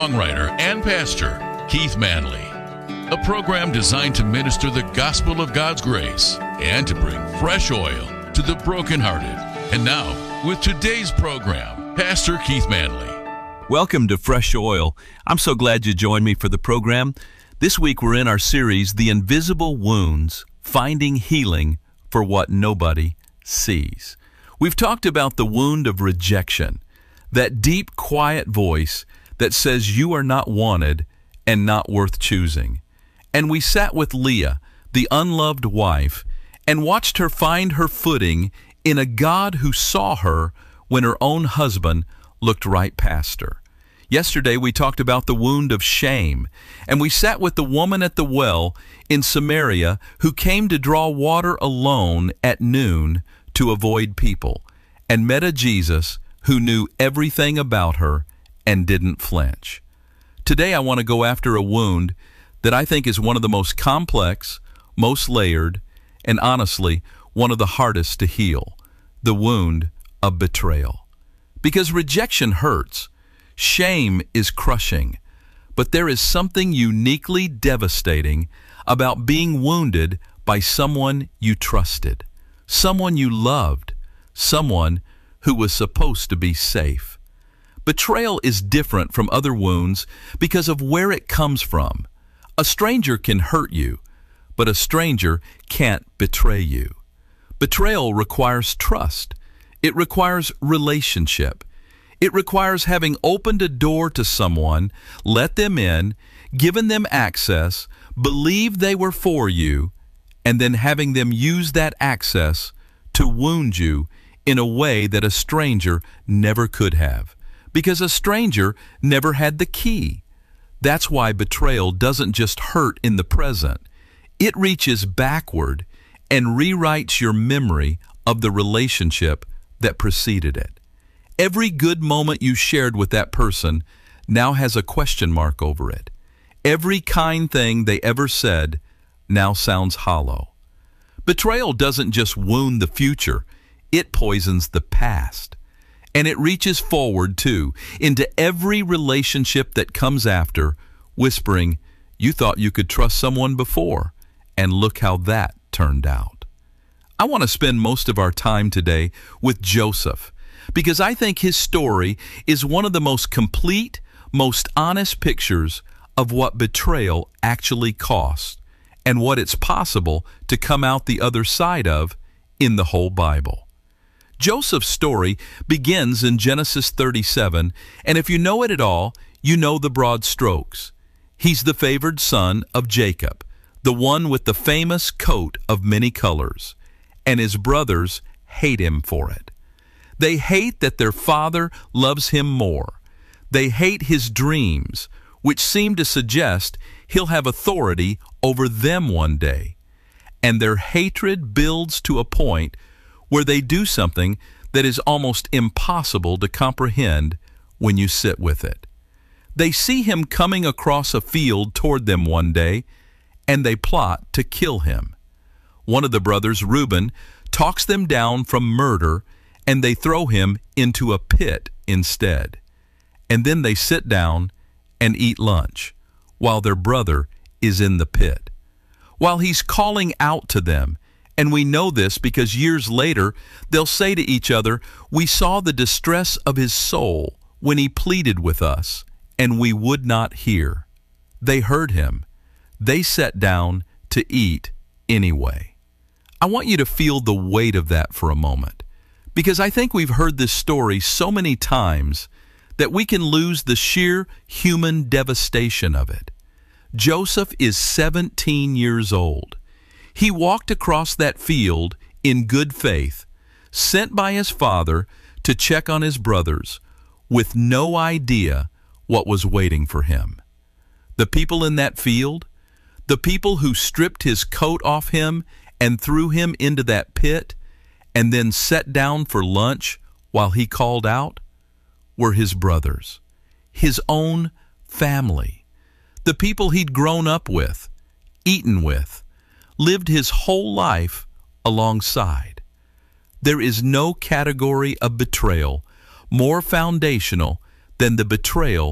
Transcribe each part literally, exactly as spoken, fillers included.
Songwriter and pastor Keith Manley, a program designed to minister the gospel of God's grace and to bring fresh oil to the brokenhearted. And now, with today's program, Pastor Keith Manley. Welcome to Fresh Oil. I'm so glad you joined me for the program. This week we're in our series, The Invisible Wounds, Finding Healing for What Nobody Sees. We've talked about the wound of rejection, that deep, quiet voice that says you are not wanted and not worth choosing. And we sat with Leah, the unloved wife, and watched her find her footing in a God who saw her when her own husband looked right past her. Yesterday we talked about the wound of shame, and we sat with the woman at the well in Samaria who came to draw water alone at noon to avoid people, and met a Jesus who knew everything about her and didn't flinch. Today I want to go after a wound that I think is one of the most complex, most layered, and honestly, one of the hardest to heal, the wound of betrayal. Because rejection hurts, shame is crushing, but there is something uniquely devastating about being wounded by someone you trusted, someone you loved, someone who was supposed to be safe. Betrayal is different from other wounds because of where it comes from. A stranger can hurt you, but a stranger can't betray you. Betrayal requires trust. It requires relationship. It requires having opened a door to someone, let them in, given them access, believed they were for you, and then having them use that access to wound you in a way that a stranger never could have. Because a stranger never had the key. That's why betrayal doesn't just hurt in the present. It reaches backward and rewrites your memory of the relationship that preceded it. Every good moment you shared with that person now has a question mark over it. Every kind thing they ever said now sounds hollow. Betrayal doesn't just wound the future, it poisons the past. And it reaches forward, too, into every relationship that comes after, whispering, you thought you could trust someone before, and look how that turned out. I want to spend most of our time today with Joseph, because I think his story is one of the most complete, most honest pictures of what betrayal actually costs, and what it's possible to come out the other side of in the whole Bible. Joseph's story begins in Genesis thirty-seven, and if you know it at all, you know the broad strokes. He's the favored son of Jacob, the one with the famous coat of many colors, and his brothers hate him for it. They hate that their father loves him more. They hate his dreams, which seem to suggest he'll have authority over them one day. And their hatred builds to a point where they do something that is almost impossible to comprehend when you sit with it. They see him coming across a field toward them one day, and they plot to kill him. One of the brothers, Reuben, talks them down from murder, and they throw him into a pit instead. And then they sit down and eat lunch, while their brother is in the pit. While he's calling out to them, and we know this because years later, they'll say to each other, we saw the distress of his soul when he pleaded with us, and we would not hear. They heard him. They sat down to eat anyway. I want you to feel the weight of that for a moment, because I think we've heard this story so many times that we can lose the sheer human devastation of it. Joseph is seventeen years old. He walked across that field in good faith, sent by his father to check on his brothers, with no idea what was waiting for him. The people in that field, the people who stripped his coat off him and threw him into that pit, and then sat down for lunch while he called out, were his brothers, his own family, the people he'd grown up with, eaten with, lived his whole life alongside. There is no category of betrayal more foundational than the betrayal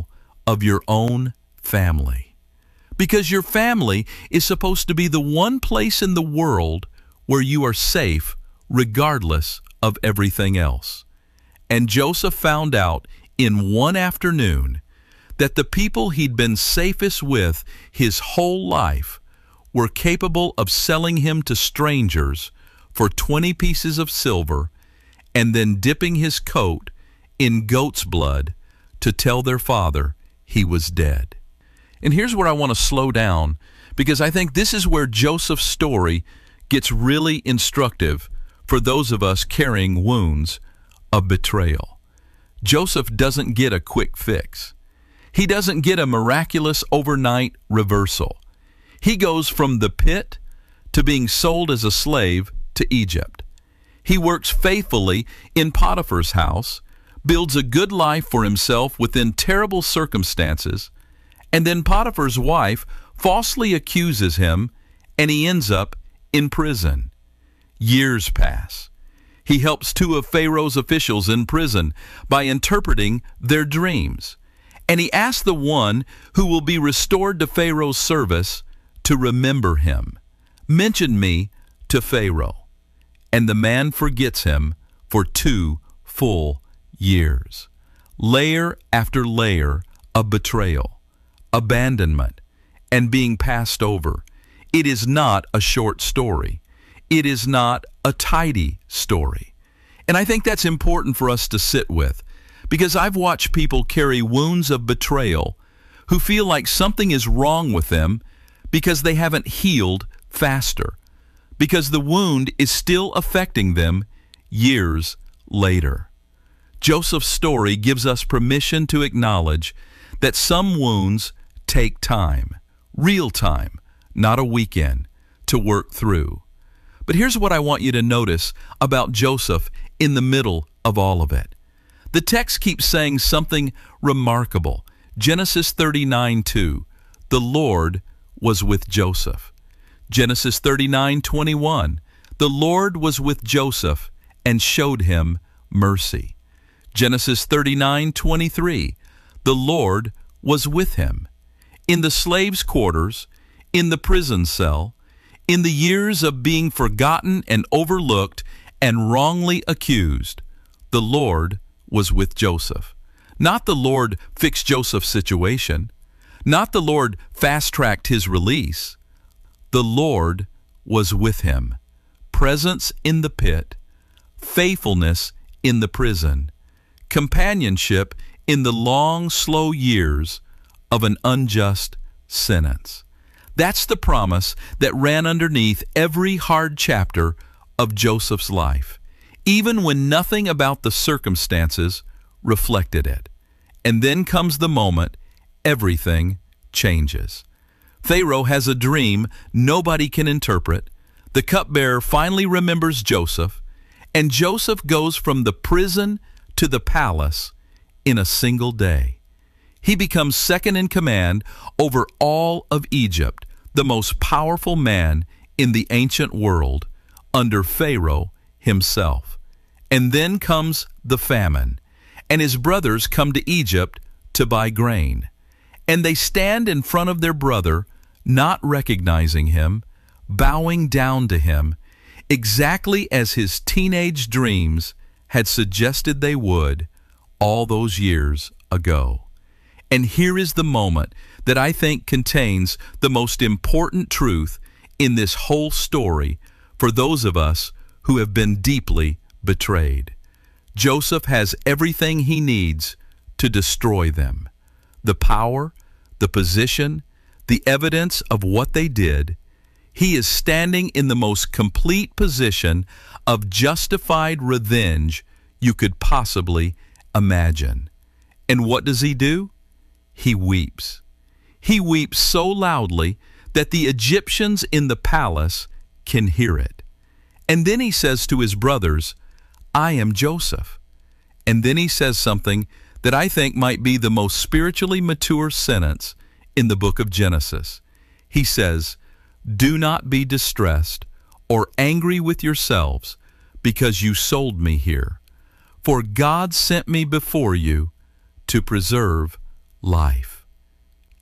of your own family. Because your family is supposed to be the one place in the world where you are safe regardless of everything else. And Joseph found out in one afternoon that the people he'd been safest with his whole life were capable of selling him to strangers for twenty pieces of silver and then dipping his coat in goat's blood to tell their father he was dead. And here's where I want to slow down, because I think this is where Joseph's story gets really instructive for those of us carrying wounds of betrayal. Joseph doesn't get a quick fix. He doesn't get a miraculous overnight reversal. He goes from the pit to being sold as a slave to Egypt. He works faithfully in Potiphar's house, builds a good life for himself within terrible circumstances, and then Potiphar's wife falsely accuses him, and he ends up in prison. Years pass. He helps two of Pharaoh's officials in prison by interpreting their dreams, and he asks the one who will be restored to Pharaoh's service to remember him. Mention me to Pharaoh. And the man forgets him for two full years. Layer after layer of betrayal, abandonment, and being passed over. It is not a short story. It is not a tidy story. And I think that's important for us to sit with, because I've watched people carry wounds of betrayal who feel like something is wrong with them because they haven't healed faster, because the wound is still affecting them years later. Joseph's story gives us permission to acknowledge that some wounds take time, real time, not a weekend, to work through. But here's what I want you to notice about Joseph in the middle of all of it. The text keeps saying something remarkable. Genesis thirty-nine two, the Lord was with Joseph. Genesis thirty-nine twenty-one, the Lord was with Joseph and showed him mercy. Genesis thirty-nine twenty-three, the Lord was with him. In the slave's quarters, in the prison cell, in the years of being forgotten and overlooked and wrongly accused, the Lord was with Joseph. Not the Lord fixed Joseph's situation. Not the Lord fast-tracked his release. The Lord was with him. Presence in the pit, faithfulness in the prison, companionship in the long, slow years of an unjust sentence. That's the promise that ran underneath every hard chapter of Joseph's life, even when nothing about the circumstances reflected it. And then comes the moment everything changes. Pharaoh has a dream nobody can interpret. The cupbearer finally remembers Joseph, and Joseph goes from the prison to the palace in a single day. He becomes second in command over all of Egypt, the most powerful man in the ancient world, under Pharaoh himself. And then comes the famine, and his brothers come to Egypt to buy grain. And they stand in front of their brother, not recognizing him, bowing down to him, exactly as his teenage dreams had suggested they would all those years ago. And here is the moment that I think contains the most important truth in this whole story for those of us who have been deeply betrayed. Joseph has everything he needs to destroy them. The power, the position, the evidence of what they did. He is standing in the most complete position of justified revenge you could possibly imagine. And what does he do? He weeps. He weeps so loudly that the Egyptians in the palace can hear it. And then he says to his brothers, I am Joseph. And then he says something that I think might be the most spiritually mature sentence in the book of Genesis. He says, do not be distressed or angry with yourselves because you sold me here. For God sent me before you to preserve life.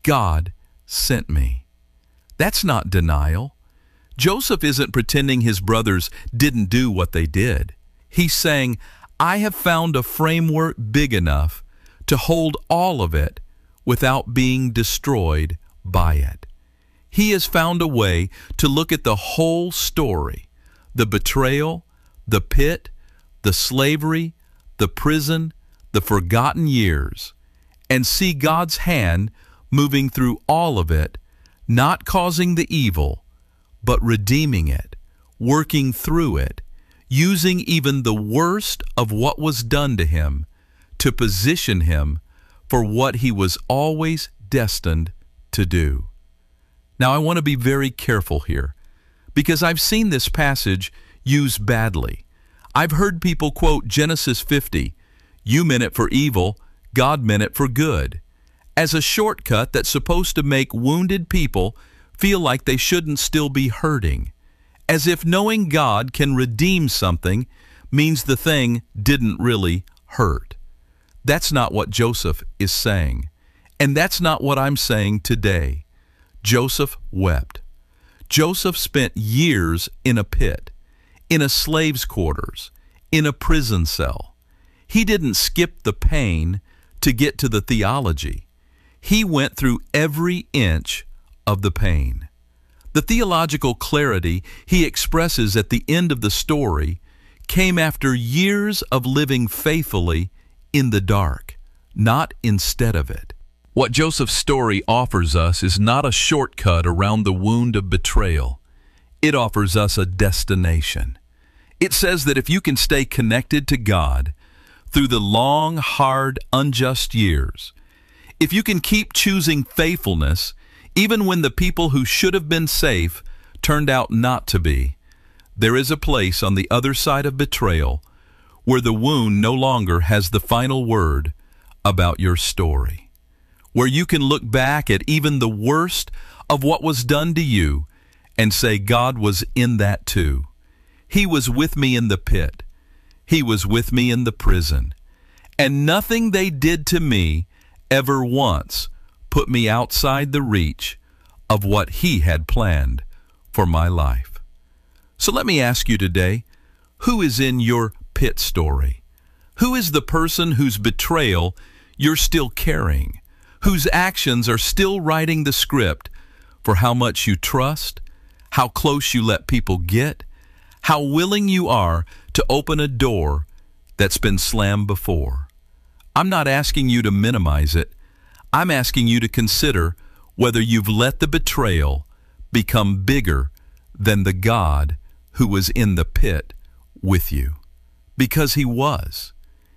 God sent me. That's not denial. Joseph isn't pretending his brothers didn't do what they did. He's saying, I have found a framework big enough to hold all of it without being destroyed by it. He has found a way to look at the whole story, the betrayal, the pit, the slavery, the prison, the forgotten years, and see God's hand moving through all of it, not causing the evil, but redeeming it, working through it, using even the worst of what was done to him to position him for what he was always destined to do. Now, I want to be very careful here, because I've seen this passage used badly. I've heard people quote Genesis fifty, you meant it for evil, God meant it for good, as a shortcut that's supposed to make wounded people feel like they shouldn't still be hurting, as if knowing God can redeem something means the thing didn't really hurt. That's not what Joseph is saying, and that's not what I'm saying today. Joseph wept. Joseph spent years in a pit, in a slave's quarters, in a prison cell. He didn't skip the pain to get to the theology. He went through every inch of the pain. The theological clarity he expresses at the end of the story came after years of living faithfully in the dark, not instead of it. What Joseph's story offers us is not a shortcut around the wound of betrayal. It offers us a destination. It says that if you can stay connected to God through the long, hard, unjust years, if you can keep choosing faithfulness even when the people who should have been safe turned out not to be, there is a place on the other side of betrayal where the wound no longer has the final word about your story, where you can look back at even the worst of what was done to you and say, God was in that too. He was with me in the pit. He was with me in the prison. And nothing they did to me ever once put me outside the reach of what He had planned for my life. So let me ask you today, who is in your pit story? Who is the person whose betrayal you're still carrying, whose actions are still writing the script for how much you trust, how close you let people get, how willing you are to open a door that's been slammed before? I'm not asking you to minimize it. I'm asking you to consider whether you've let the betrayal become bigger than the God who was in the pit with you. Because He was.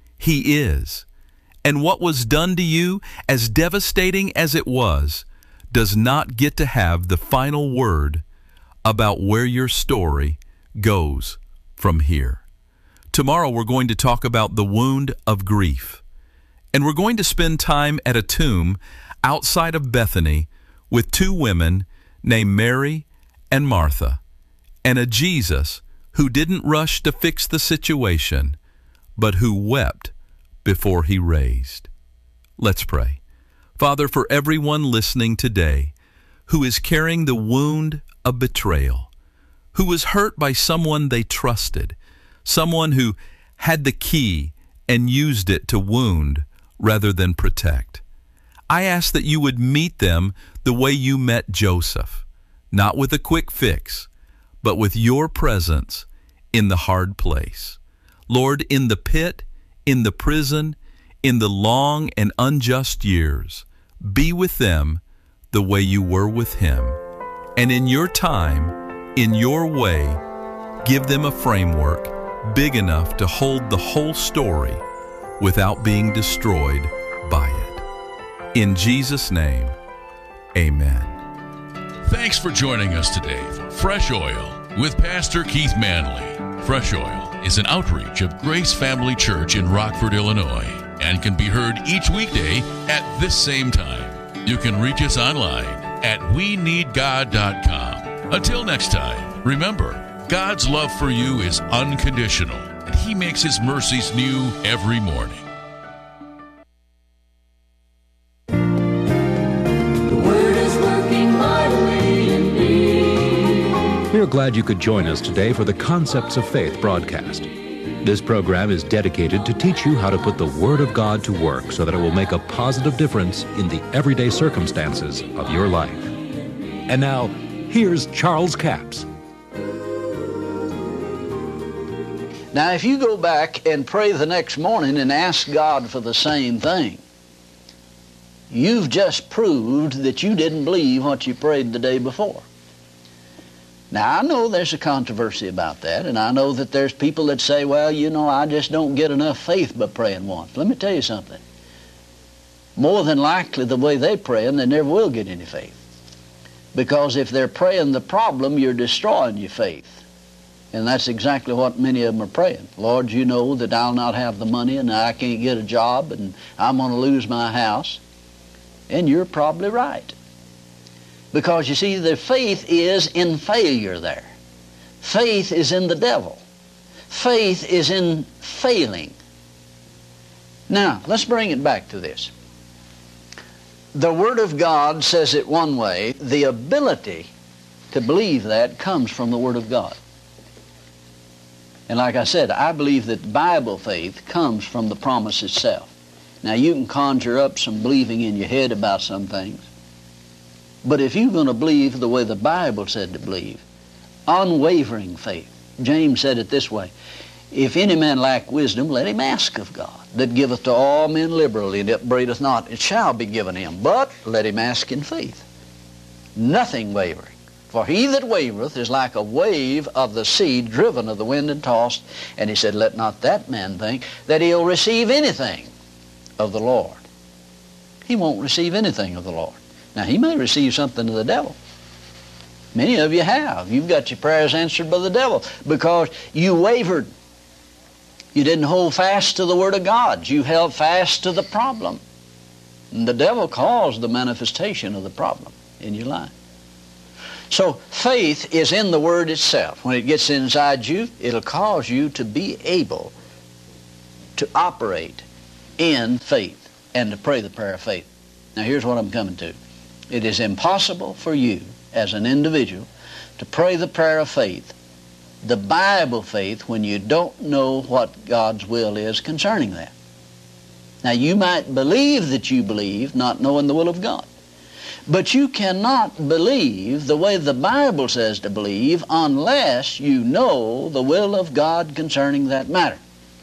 He is. And what was done to you, as devastating as it was, does not get to have the final word about where your story goes from here. Tomorrow we're going to talk about the wound of grief. And we're going to spend time at a tomb outside of Bethany with two women named Mary and Martha, and a Jesus who didn't rush to fix the situation, but who wept before He raised. Let's pray. Father, for everyone listening today who is carrying the wound of betrayal, who was hurt by someone they trusted, someone who had the key and used it to wound rather than protect, I ask that You would meet them the way You met Joseph, not with a quick fix, but with Your presence in the hard place. Lord, in the pit, in the prison, in the long and unjust years, be with them the way You were with him. And in Your time, in Your way, give them a framework big enough to hold the whole story without being destroyed by it. In Jesus' name, amen. Thanks for joining us today for Fresh Oil with Pastor Keith Manley. Fresh Oil is an outreach of Grace Family Church in Rockford, Illinois, and can be heard each weekday at this same time. You can reach us online at we need god dot com. Until next time, remember, God's love for you is unconditional, and He makes His mercies new every morning. glad you could join us today for the Concepts of Faith broadcast. This program is dedicated to teach you how to put the Word of God to work so that it will make a positive difference in the everyday circumstances of your life. And now, here's Charles Capps. Now, if you go back and pray the next morning and ask God for the same thing, you've just proved that you didn't believe what you prayed the day before. Now, I know there's a controversy about that, and I know that there's people that say, well, you know, I just don't get enough faith by praying once. Let me tell you something. More than likely, the way they're praying, they never will get any faith. Because if they're praying the problem, you're destroying your faith. And that's exactly what many of them are praying. Lord, you know that I'll not have the money, and I can't get a job, and I'm going to lose my house. And you're probably right. Because, you see, the faith is in failure there. Faith is in the devil. Faith is in failing. Now, let's bring it back to this. The Word of God says it one way. The ability to believe that comes from the Word of God. And like I said, I believe that Bible faith comes from the promise itself. Now, you can conjure up some believing in your head about some things. But if you're going to believe the way the Bible said to believe, unwavering faith. James said it this way, if any man lack wisdom, let him ask of God, that giveth to all men liberally, and upbraideth not, it shall be given him. But let him ask in faith, nothing wavering. For he that wavereth is like a wave of the sea, driven of the wind and tossed. And he said, let not that man think that he'll receive anything of the Lord. He won't receive anything of the Lord. Now, he may receive something of the devil. Many of you have. You've got your prayers answered by the devil because you wavered. You didn't hold fast to the Word of God. You held fast to the problem. And the devil caused the manifestation of the problem in your life. So faith is in the Word itself. When it gets inside you, it'll cause you to be able to operate in faith and to pray the prayer of faith. Now, here's what I'm coming to. It is impossible for you as an individual to pray the prayer of faith, the Bible faith, when you don't know what God's will is concerning that. Now, you might believe that you believe, not knowing the will of God. But you cannot believe the way the Bible says to believe unless you know the will of God concerning that matter.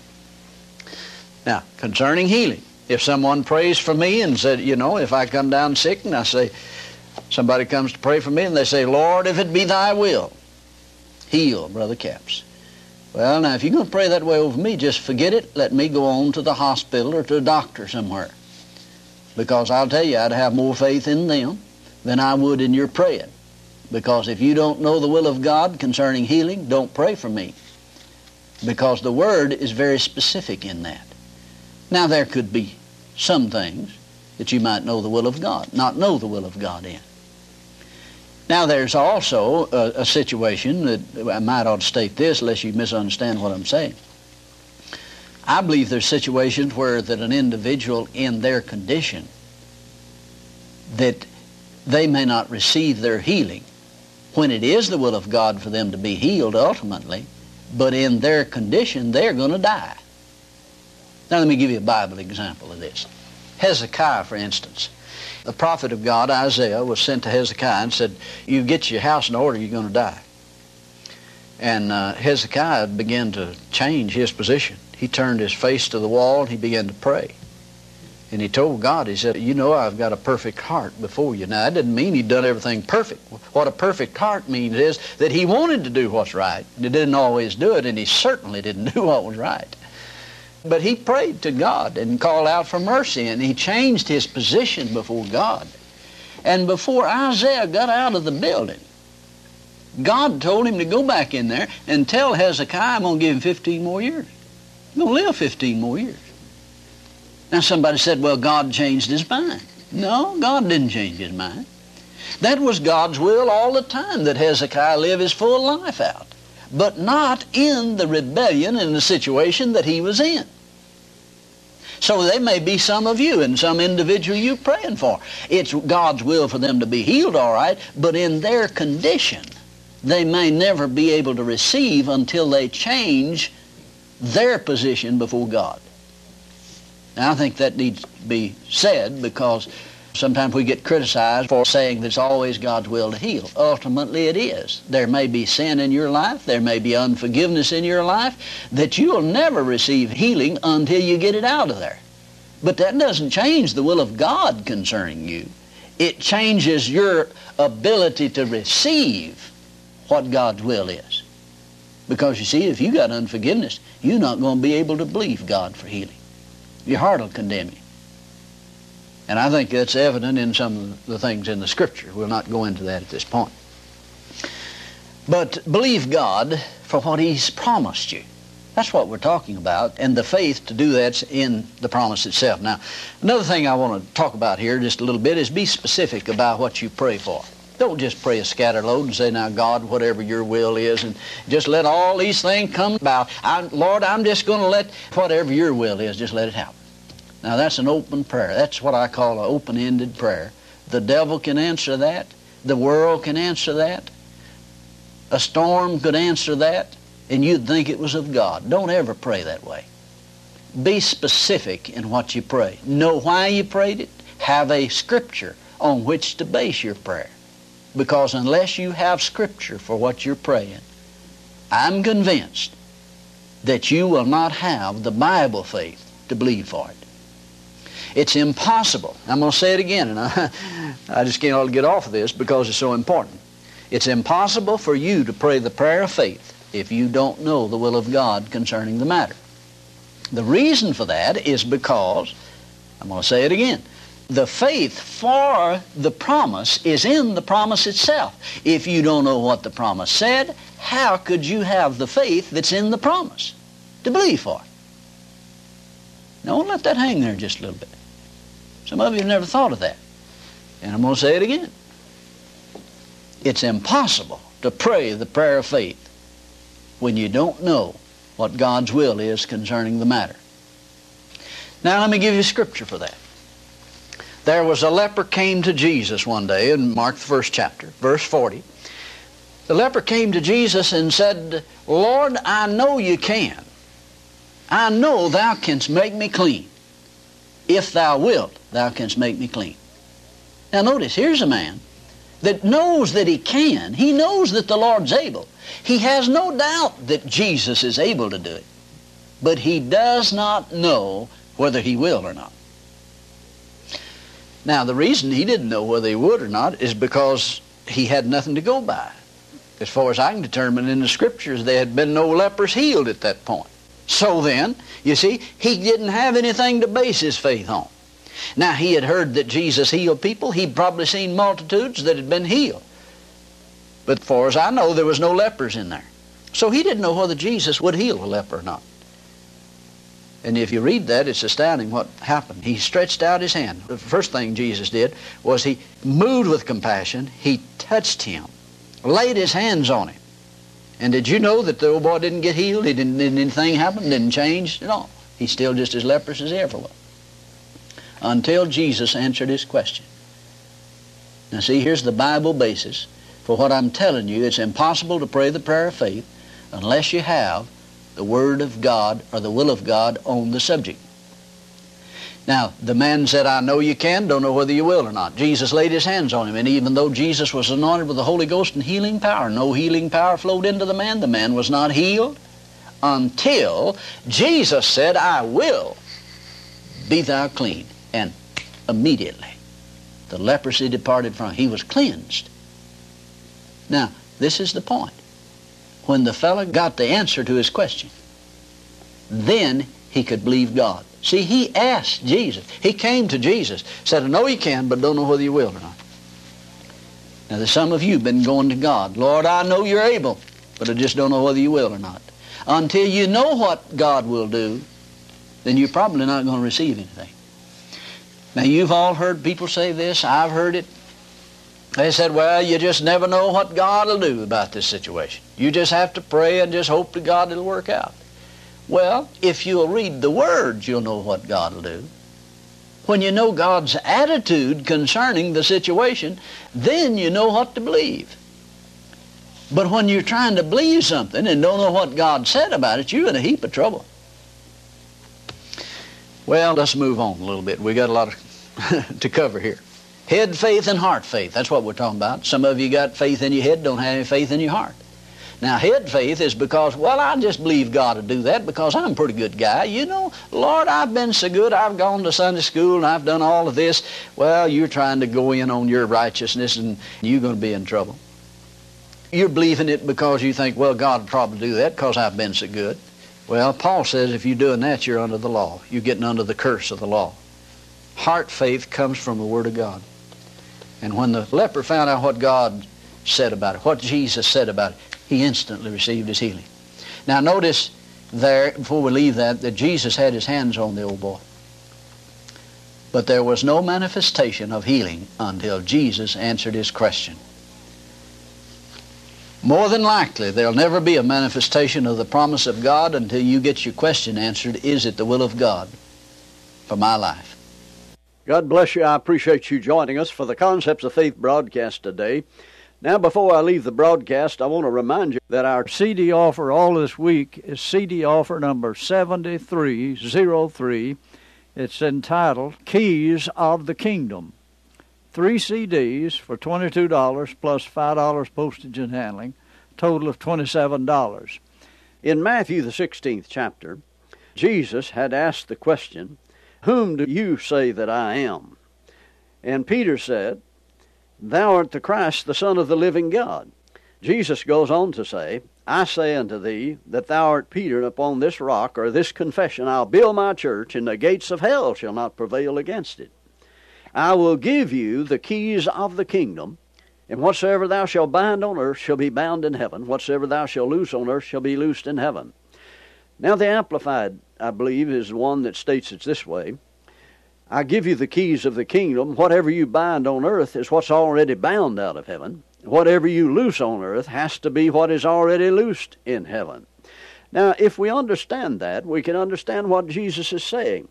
Now, concerning healing. If someone prays for me and said, you know, if I come down sick and I say, somebody comes to pray for me and they say, Lord, if it be thy will, heal Brother Capps. Well, now, if you're going to pray that way over me, just forget it. Let me go on to the hospital or to a doctor somewhere. Because I'll tell you, I'd have more faith in them than I would in your praying. Because if you don't know the will of God concerning healing, don't pray for me. Because the Word is very specific in that. Now, there could be some things that you might know the will of God, not know the will of God in. Now, there's also a, a situation that I might ought to state this, lest you misunderstand what I'm saying. I believe there's situations where that an individual in their condition, that they may not receive their healing when it is the will of God for them to be healed ultimately, but in their condition, they're going to die. Now, let me give you a Bible example of this. Hezekiah, for instance. The prophet of God, Isaiah, was sent to Hezekiah and said, you get your house in order, you're going to die. And uh, Hezekiah began to change his position. He turned his face to the wall and he began to pray. And he told God, he said, you know, I've got a perfect heart before you. Now, that didn't mean he'd done everything perfect. What a perfect heart means is that he wanted to do what's right. He didn't always do it, and he certainly didn't do what was right. But he prayed to God and called out for mercy, and he changed his position before God. And before Isaiah got out of the building, God told him to go back in there and tell Hezekiah, I'm going to give him fifteen more years. He's going to live fifteen more years. Now, somebody said, well, God changed his mind. No, God didn't change his mind. That was God's will all the time, that Hezekiah live his full life out, but not in the rebellion and the situation that he was in. So there may be some of you and some individual you're praying for. It's God's will for them to be healed, all right, but in their condition, they may never be able to receive until they change their position before God. Now, I think that needs to be said, because sometimes we get criticized for saying that it's always God's will to heal. Ultimately, it is. There may be sin in your life, there may be unforgiveness in your life, that you'll never receive healing until you get it out of there. But that doesn't change the will of God concerning you. It changes your ability to receive what God's will is. Because you see, if you got unforgiveness, you're not going to be able to believe God for healing. Your heart will condemn you. And I think that's evident in some of the things in the Scripture. We'll not go into that at this point. But believe God for what He's promised you. That's what we're talking about, and the faith to do that's in the promise itself. Now, another thing I want to talk about here just a little bit is be specific about what you pray for. Don't just pray a scatter load and say, now, God, whatever your will is, and just let all these things come about. I'm, Lord, I'm just going to let whatever your will is, just let it happen. Now, that's an open prayer. That's what I call an open-ended prayer. The devil can answer that. The world can answer that. A storm could answer that, and you'd think it was of God. Don't ever pray that way. Be specific in what you pray. Know why you prayed it. Have a scripture on which to base your prayer. Because unless you have scripture for what you're praying, I'm convinced that you will not have the Bible faith to believe for it. It's impossible. I'm going to say it again, and I, I just can't all get off of this because it's so important. It's impossible for you to pray the prayer of faith if you don't know the will of God concerning the matter. The reason for that is because, I'm going to say it again, the faith for the promise is in the promise itself. If you don't know what the promise said, how could you have the faith that's in the promise to believe for it? Now, let that hang there just a little bit. Some of you have never thought of that. And I'm going to say it again. It's impossible to pray the prayer of faith when you don't know what God's will is concerning the matter. Now, let me give you scripture for that. There was a leper came to Jesus one day in Mark the first chapter, verse forty. The leper came to Jesus and said, Lord, I know you can. I know thou canst make me clean. If thou wilt, thou canst make me clean. Now notice, here's a man that knows that he can. He knows that the Lord's able. He has no doubt that Jesus is able to do it. But he does not know whether he will or not. Now, the reason he didn't know whether he would or not is because he had nothing to go by. As far as I can determine in the Scriptures, there had been no lepers healed at that point. So then, you see, he didn't have anything to base his faith on. Now, he had heard that Jesus healed people. He'd probably seen multitudes that had been healed. But as far as I know, there was no lepers in there. So he didn't know whether Jesus would heal a leper or not. And if you read that, it's astounding what happened. He stretched out his hand. The first thing Jesus did was he moved with compassion. He touched him, laid his hands on him. And did you know that the old boy didn't get healed? He didn't, didn't anything happen, didn't change at all. He's still just as leprous as he ever was. Until Jesus answered his question. Now see, here's the Bible basis for what I'm telling you. It's impossible to pray the prayer of faith unless you have the Word of God or the will of God on the subject. Now, the man said, I know you can, don't know whether you will or not. Jesus laid his hands on him, and even though Jesus was anointed with the Holy Ghost and healing power, no healing power flowed into the man. The man was not healed until Jesus said, I will, be thou clean. And immediately the leprosy departed from him. He was cleansed. Now, this is the point. When the fellow got the answer to his question, then he could believe God. See, he asked Jesus. He came to Jesus, said, I know you can, but don't know whether you will or not. Now, there's some of you been going to God. Lord, I know you're able, but I just don't know whether you will or not. Until you know what God will do, then you're probably not going to receive anything. Now, you've all heard people say this. I've heard it. They said, well, you just never know what God will do about this situation. You just have to pray and just hope to God it'll work out. Well, if you'll read the words, you'll know what God will do. When you know God's attitude concerning the situation, then you know what to believe. But when you're trying to believe something and don't know what God said about it, you're in a heap of trouble. Well, let's move on a little bit. We got a lot of to cover here. Head faith and heart faith. That's what we're talking about. Some of you got faith in your head, don't have any faith in your heart. Now, head faith is because, well, I just believe God to do that because I'm a pretty good guy. You know, Lord, I've been so good. I've gone to Sunday school and I've done all of this. Well, you're trying to go in on your righteousness and you're going to be in trouble. You're believing it because you think, well, God would probably do that because I've been so good. Well, Paul says if you're doing that, you're under the law. You're getting under the curse of the law. Heart faith comes from the Word of God. And when the leper found out what God said about it, what Jesus said about it, he instantly received his healing. Now notice there, before we leave that, that Jesus had his hands on the old boy. But there was no manifestation of healing until Jesus answered his question. More than likely, there'll never be a manifestation of the promise of God until you get your question answered, is it the will of God for my life? God bless you. I appreciate you joining us for the Concepts of Faith broadcast today. Now, before I leave the broadcast, I want to remind you that our C D offer all this week is C D offer number seventy-three oh three. It's entitled Keys of the Kingdom. Three C Ds for twenty-two dollars plus five dollars postage and handling, total of twenty-seven dollars. In Matthew, the sixteenth chapter, Jesus had asked the question, "Whom do you say that I am?" And Peter said, "Thou art the Christ, the Son of the living God." Jesus goes on to say, "I say unto thee that thou art Peter, and upon this rock, or this confession, I'll build my church, and the gates of hell shall not prevail against it. I will give you the keys of the kingdom, and whatsoever thou shalt bind on earth shall be bound in heaven. Whatsoever thou shalt loose on earth shall be loosed in heaven." Now the Amplified, I believe, is one that states it this way: "I give you the keys of the kingdom. Whatever you bind on earth is what's already bound out of heaven. Whatever you loose on earth has to be what is already loosed in heaven." Now, if we understand that, we can understand what Jesus is saying.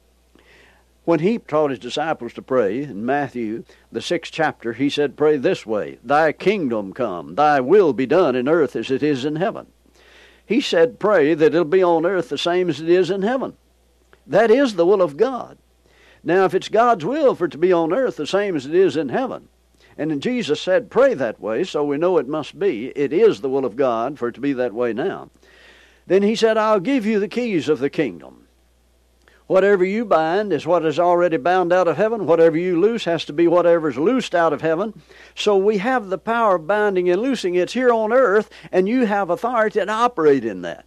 When he taught his disciples to pray in Matthew, the sixth chapter, he said, "Pray this way, thy kingdom come, thy will be done in earth as it is in heaven." He said, pray that it'll be on earth the same as it is in heaven. That is the will of God. Now, if it's God's will for it to be on earth the same as it is in heaven, and then Jesus said, pray that way, so we know it must be, it is the will of God for it to be that way now. Then he said, I'll give you the keys of the kingdom. Whatever you bind is what is already bound out of heaven. Whatever you loose has to be whatever is loosed out of heaven. So we have the power of binding and loosing. It's here on earth, and you have authority to operate in that.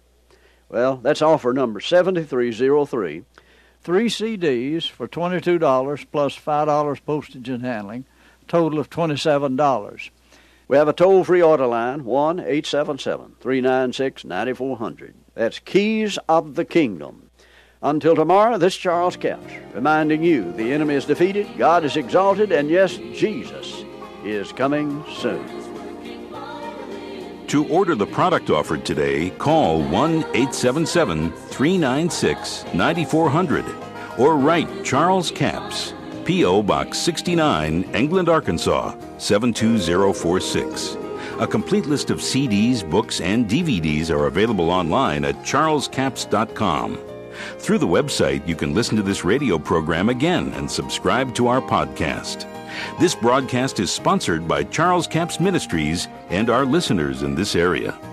Well, that's offer number seventy-three oh three. Three C Ds for twenty-two dollars plus five dollars postage and handling, total of twenty-seven dollars. We have a toll-free order line, one eight seven seven, three nine six, nine four zero zero. That's Keys of the Kingdom. Until tomorrow, this is Charles Capps, reminding you the enemy is defeated, God is exalted, and yes, Jesus is coming soon. To order the product offered today, call one eight seven seven, three nine six, nine four zero zero or write Charles Capps, P O. Box sixty-nine, England, Arkansas, seven two zero four six. A complete list of C Ds, books, and D V Ds are available online at charles capps dot com. Through the website, you can listen to this radio program again and subscribe to our podcast. This broadcast is sponsored by Charles Capps Ministries and our listeners in this area.